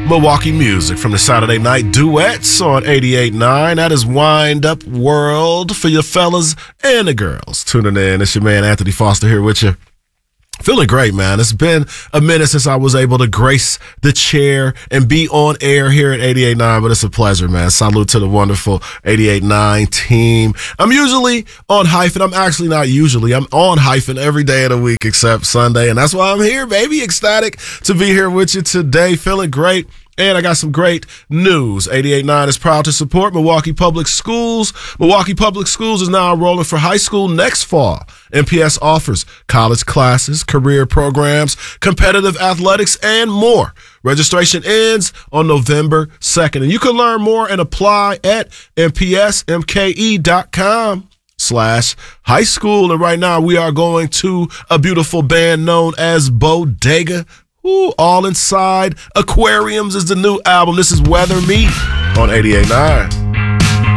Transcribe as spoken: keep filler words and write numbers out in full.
Milwaukee music from the Saturday night duets on eighty-eight point nine. That is Wind Up World for your fellas and the girls tuning in. It's your man Anthony Foster here with you. Feeling great, man. It's been a minute since I was able to grace the chair and be on air here at eighty-eight point nine, but it's a pleasure, man. Salute to the wonderful eighty-eight point nine team. I'm usually on hyphen. I'm actually not usually. I'm on hyphen every day of the week except Sunday, and that's why I'm here, baby. Ecstatic to be here with you today. Feeling great. And I got some great news. eighty-eight point nine is proud to support Milwaukee Public Schools. Milwaukee Public Schools is now enrolling for high school next fall. M P S offers college classes, career programs, competitive athletics, and more. Registration ends on November second. And you can learn more and apply at m p s m k e dot com slash high school. And right now we are going to a beautiful band known as Bodega. Ooh, All Inside Aquariums is the new album. This is Weather Me on eighty-eight point nine.